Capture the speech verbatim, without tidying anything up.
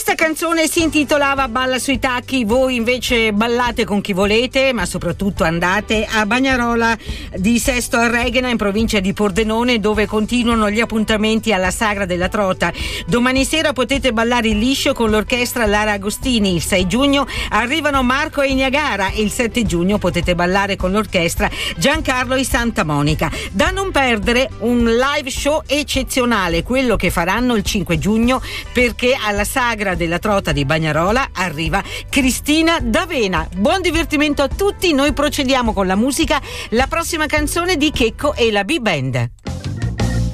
Questa canzone si intitolava Balla sui tacchi, voi invece ballate con chi volete, ma soprattutto andate a Bagnarola di Sesto a Reghena in provincia di Pordenone, dove continuano gli appuntamenti alla Sagra della Trota. Domani sera potete ballare il liscio con l'orchestra Lara Agostini, il sei giugno arrivano Marco e Niagara e il sette giugno potete ballare con l'orchestra Giancarlo e Santa Monica. Da non perdere un live show eccezionale, quello che faranno il cinque giugno, perché alla Sagra della Trota di Bagnarola arriva Cristina D'Avena. Buon divertimento a tutti, noi procediamo con la musica, la prossima canzone di Checco e la Big Band.